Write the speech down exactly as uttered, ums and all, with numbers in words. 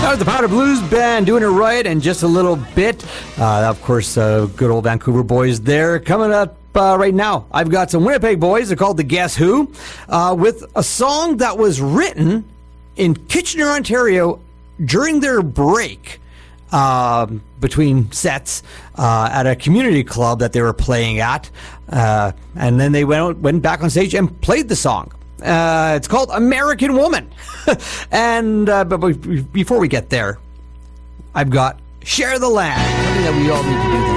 That was the Powder Blues Band doing it right in just a little bit. Uh, of course, uh, good old Vancouver boys there. Coming up uh, right now, I've got some Winnipeg boys. They're called the Guess Who, uh, with a song that was written in Kitchener, Ontario during their break uh, between sets uh, at a community club that they were playing at. Uh, and then they went, went back on stage and played the song. Uh, it's called American Woman. and uh, but before we get there, I've got Share the Land, something that we all need to do